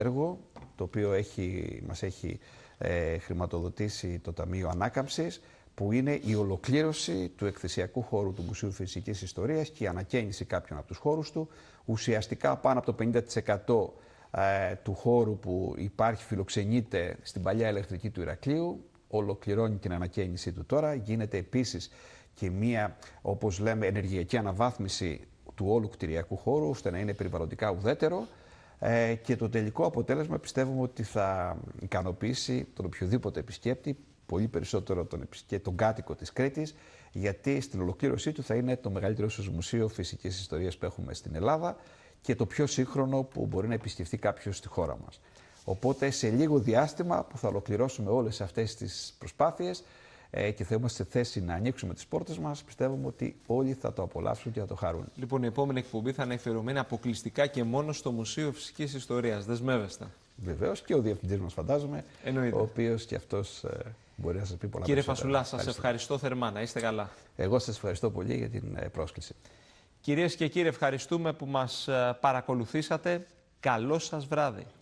έργο, το οποίο μας έχει χρηματοδοτήσει το Ταμείο Ανάκαμψης, που είναι η ολοκλήρωση του εκθεσιακού χώρου του Μουσείου Φυσικής Ιστορίας και η ανακαίνιση κάποιων από τους χώρους του. Ουσιαστικά πάνω από το 50% του χώρου που υπάρχει φιλοξενείται στην παλιά ηλεκτρική του Ηρακλείου, ολοκληρώνει την ανακαίνιση του τώρα. Γίνεται επίσης και μία, όπως λέμε, ενεργειακή αναβάθμιση του όλου κτηριακού χώρου, ώστε να είναι περιβαλλοντικά ουδέτερο. Και το τελικό αποτέλεσμα πιστεύουμε ότι θα ικανοποιήσει τον οποιοδήποτε επισκέπτη, πολύ περισσότερο τον κάτοικο της Κρήτης, γιατί στην ολοκλήρωσή του θα είναι το μεγαλύτερο μουσείο φυσικής ιστορίας που έχουμε στην Ελλάδα και το πιο σύγχρονο που μπορεί να επισκεφτεί κάποιος στη χώρα μας. Οπότε σε λίγο διάστημα που θα ολοκληρώσουμε όλες αυτές τις προσπάθειες και θα είμαστε σε θέση να ανοίξουμε τις πόρτες μας, πιστεύουμε ότι όλοι θα το απολαύσουν και θα το χαρούν. Λοιπόν, η επόμενη εκπομπή θα είναι αφιερωμένη αποκλειστικά και μόνο στο Μουσείο Φυσικής Ιστορίας. Δεσμεύεστε? Βεβαίως, και ο διευθυντής μας, φαντάζομαι, ο οποίος και αυτός μπορεί να σας πει πολλά. Κύριε Φασουλά, σας ευχαριστώ θερμά. Να είστε καλά. Εγώ σας ευχαριστώ πολύ για την πρόσκληση. Κυρίες και κύριοι, ευχαριστούμε που μας παρακολουθήσατε. Καλό σας βράδυ.